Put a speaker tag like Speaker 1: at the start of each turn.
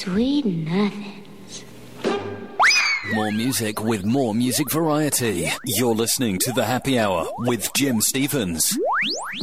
Speaker 1: Sweet nothings.
Speaker 2: More music with more music variety. You're listening to The Happy Hour with Jim Stevens.